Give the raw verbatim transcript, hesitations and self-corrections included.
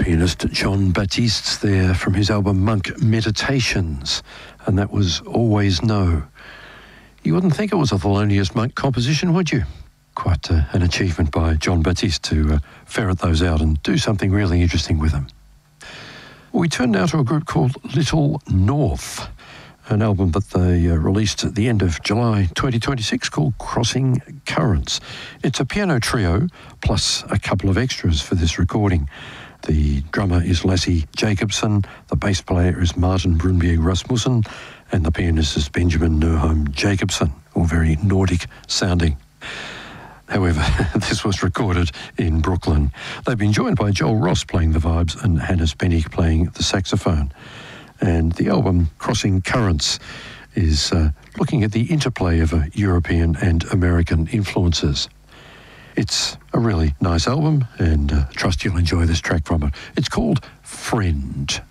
pianist Jon Batiste there from his album Monk Meditations, and that was Always No. You wouldn't think it was a Thelonious Monk composition, would you? Quite uh, an achievement by Jon Batiste to uh, ferret those out and do something really interesting with them. We turn now to a group called Little North, an album that they uh, released at the end of July twenty twenty-six called Crossing Currents. It's a piano trio plus a couple of extras for this recording. The drummer is Lasse Jacobsen, the bass player is Martin Brunbjerg Rasmussen, and the pianist is Benjamin Nørholm Jacobsen, all very Nordic sounding. However, this was recorded in Brooklyn. They've been joined by Joel Ross playing the vibes and Hannes Bennig playing the saxophone. And the album Crossing Currents is uh, looking at the interplay of uh, European and American influences. It's a really nice album, and uh, trust you'll enjoy this track from it. It's called Friend.